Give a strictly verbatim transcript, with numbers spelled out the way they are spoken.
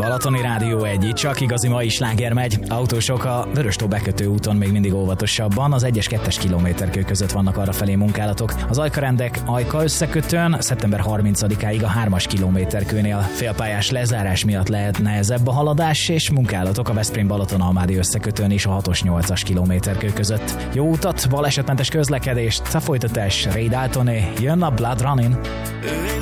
Balatoni Rádió egy, itt csak igazi mai sláger megy. Autósok a Vöröstó bekötő úton még mindig óvatosabban, az egyes kettes kilométerkő között vannak arrafelé munkálatok. Az Ajka-rendek Ajka összekötőn szeptember harmincadikáig a hármas kilométerkőnél félpályás lezárás miatt lehet nehezebb a haladás, és munkálatok a Veszprém-Balatonalmádi összekötőn is a hatos nyolcas kilométerkő között. Jó utat, balesetmentes közlekedést, a folytatás Ray Daltoné, jön a Blood Running.